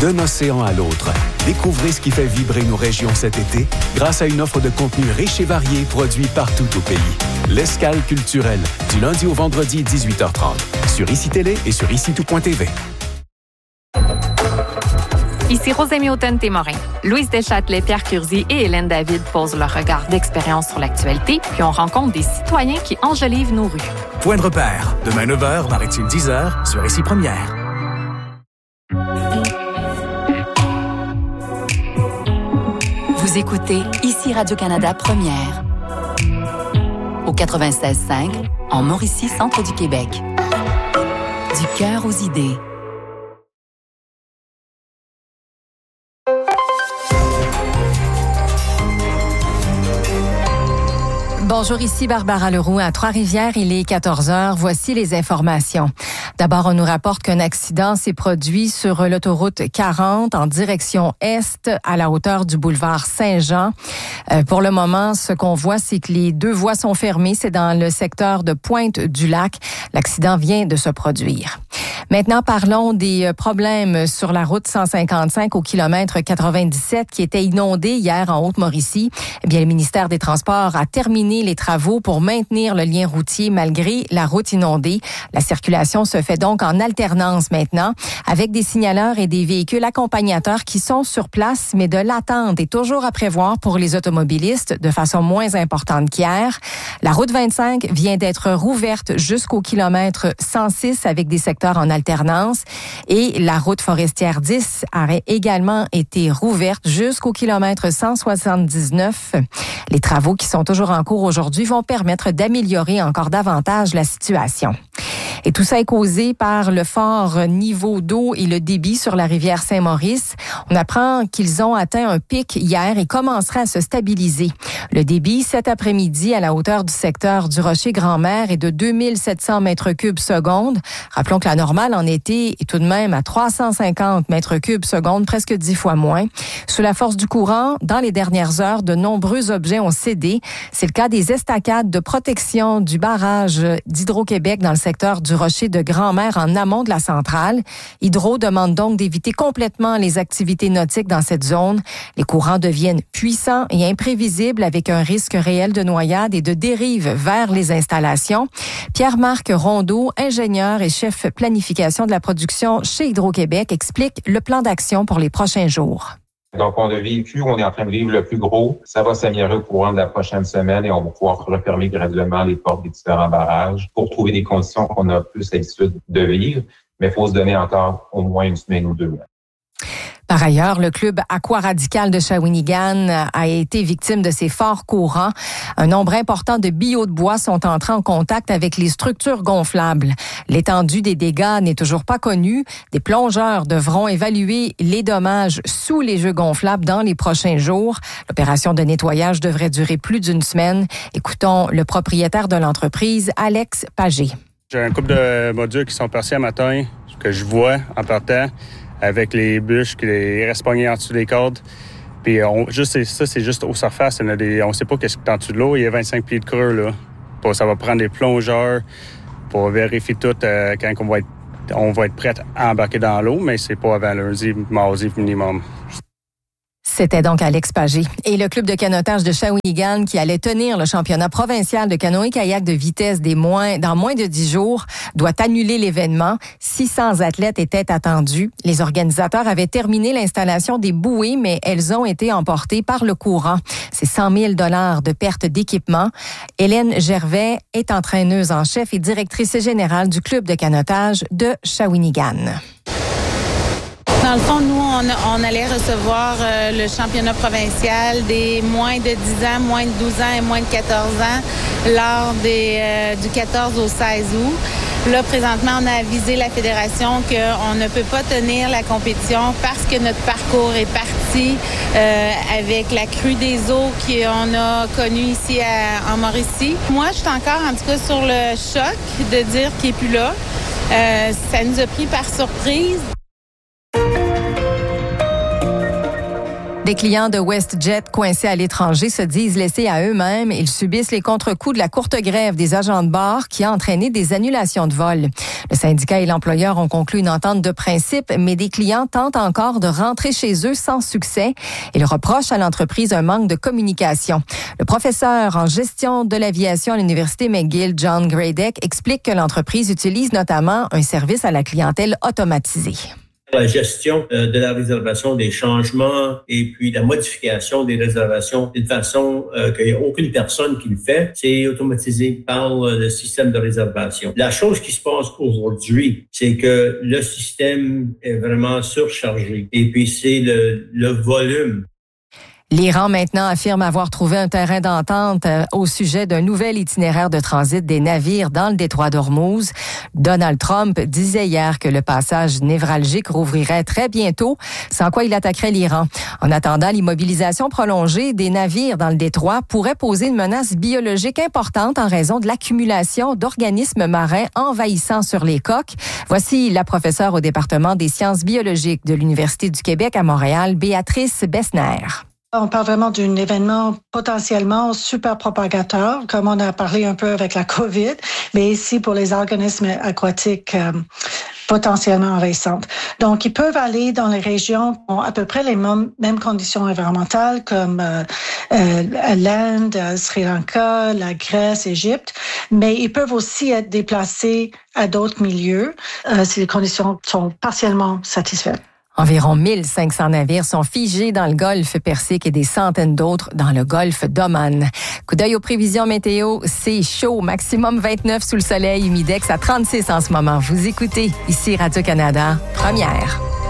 D'un océan à l'autre, découvrez ce qui fait vibrer nos régions cet été grâce à une offre de contenu riche et varié produit partout au pays. L'Escale culturelle, du lundi au vendredi 18h30, sur ICI Télé et sur ICI-Tout.tv. Ici Rosemie Automne-Témorin. Louise Deschâtelet, Pierre Curzi et Hélène David posent leur regard d'expérience sur l'actualité, puis on rencontre des citoyens qui enjolivent nos rues. Point de repère, demain 9h, Maritime 10h, sur ICI Première. Vous écoutez ICI Radio-Canada Première. Au 96.5, en Mauricie, centre du Québec. Du cœur aux idées. Bonjour, ici Barbara Leroux à Trois-Rivières. Il est 14h. Voici les informations. D'abord, on nous rapporte qu'un accident s'est produit sur l'autoroute 40 en direction est à la hauteur du boulevard Saint-Jean. Pour le moment, ce qu'on voit, c'est que les deux voies sont fermées. C'est dans le secteur de Pointe-du-Lac. L'accident vient de se produire. Maintenant, parlons des problèmes sur la route 155 au kilomètre 97 qui était inondée hier en Haute-Mauricie. Eh bien, le ministère des Transports a terminé les travaux pour maintenir le lien routier malgré la route inondée. La circulation se fait donc en alternance maintenant avec des signaleurs et des véhicules accompagnateurs qui sont sur place, mais de l'attente est toujours à prévoir pour les automobilistes de façon moins importante qu'hier. La route 25 vient d'être rouverte jusqu'au kilomètre 106 avec des secteurs en alternance et la route forestière 10 a également été rouverte jusqu'au kilomètre 179. Les travaux qui sont toujours en cours aujourd'hui vont permettre d'améliorer encore davantage la situation. Et tout ça est causé par le fort niveau d'eau et le débit sur la rivière Saint-Maurice. On apprend qu'ils ont atteint un pic hier et commenceraient à se stabiliser. Le débit cet après-midi à la hauteur du secteur du Rocher-Grand-Mère est de 2700 mètres cubes secondes. Rappelons que la normale en été est tout de même à 350 mètres cubes secondes, presque 10 fois moins. Sous la force du courant, dans les dernières heures, de nombreux objets ont cédé. C'est le cas des estacades de protection du barrage d'Hydro-Québec dans le secteur du Rocher de Grand-Mère en amont de la centrale. Hydro demande donc d'éviter complètement les activités nautiques dans cette zone. Les courants deviennent puissants et imprévisibles avec un risque réel de noyade et de dérive vers les installations. Pierre-Marc Rondeau, ingénieur et chef planification de la production chez Hydro-Québec, explique le plan d'action pour les prochains jours. Donc, on a vécu, on est en train de vivre le plus gros. Ça va s'améliorer au courant de la prochaine semaine et on va pouvoir refermer graduellement les portes des différents barrages pour trouver des conditions qu'on a plus l'habitude de vivre. Mais il faut se donner encore au moins une semaine ou deux. Par ailleurs, le club Aquaradical de Shawinigan a été victime de ces forts courants. Un nombre important de billots de bois sont entrés en contact avec les structures gonflables. L'étendue des dégâts n'est toujours pas connue. Des plongeurs devront évaluer les dommages sous les jeux gonflables dans les prochains jours. L'opération de nettoyage devrait durer plus d'une semaine. Écoutons le propriétaire de l'entreprise, Alex Pagé. J'ai un couple de modules qui sont partis à matin, que je vois en partant, avec les bûches qui restent pognés en dessous des cordes. Puis c'est juste aux surfaces. On ne sait pas qu'est-ce qui est en dessous de l'eau. Il y a 25 pieds de creux, là. Ça va prendre des plongeurs pour vérifier tout quand on va être prêt à embarquer dans l'eau, mais c'est pas avant lundi, mardi minimum. C'était donc Alex Pagé. Et le club de canotage de Shawinigan qui allait tenir le championnat provincial de canoë-kayak de vitesse dans moins de 10 jours doit annuler l'événement. 600 athlètes étaient attendus. Les organisateurs avaient terminé l'installation des bouées, mais elles ont été emportées par le courant. C'est 100 000 $ de perte d'équipement. Hélène Gervais est entraîneuse en chef et directrice générale du club de canotage de Shawinigan. Dans le fond, nous, on allait recevoir le championnat provincial des moins de 10 ans, moins de 12 ans et moins de 14 ans lors du 14 au 16 août. Là, présentement, on a avisé la fédération qu'on ne peut pas tenir la compétition parce que notre parcours est parti avec la crue des eaux qu'on a connue ici en Mauricie. Moi, je suis encore, en tout cas, sur le choc de dire qu'il n'est plus là. Ça nous a pris par surprise. Des clients de WestJet coincés à l'étranger se disent laissés à eux-mêmes. Ils subissent les contre-coups de la courte grève des agents de bord qui a entraîné des annulations de vol. Le syndicat et l'employeur ont conclu une entente de principe, mais des clients tentent encore de rentrer chez eux sans succès. Ils reprochent à l'entreprise un manque de communication. Le professeur en gestion de l'aviation à l'Université McGill, John Gradek, explique que l'entreprise utilise notamment un service à la clientèle automatisé. La gestion de la réservation, des changements et puis la modification des réservations d'une façon qu'il n'y a aucune personne qui le fait, c'est automatisé par le système de réservation. La chose qui se passe aujourd'hui, c'est que le système est vraiment surchargé et puis c'est le volume. L'Iran maintenant affirme avoir trouvé un terrain d'entente au sujet d'un nouvel itinéraire de transit des navires dans le détroit d'Ormuz. Donald Trump disait hier que le passage névralgique rouvrirait très bientôt, sans quoi il attaquerait l'Iran. En attendant, l'immobilisation prolongée des navires dans le détroit pourrait poser une menace biologique importante en raison de l'accumulation d'organismes marins envahissants sur les coques. Voici la professeure au département des sciences biologiques de l'Université du Québec à Montréal, Béatrice Bessner. On parle vraiment d'un événement potentiellement super propagateur, comme on a parlé un peu avec la COVID, mais ici pour les organismes aquatiques potentiellement envahissantes. Donc, ils peuvent aller dans les régions qui ont à peu près les mêmes conditions environnementales comme l'Inde, Sri Lanka, la Grèce, l'Égypte, mais ils peuvent aussi être déplacés à d'autres milieux si les conditions sont partiellement satisfaites. Environ 1500 navires sont figés dans le golfe Persique et des centaines d'autres dans le golfe d'Oman. Coup d'œil aux prévisions météo, c'est chaud, maximum 29 sous le soleil, humidex à 36 en ce moment. Vous écoutez ici Radio-Canada, première.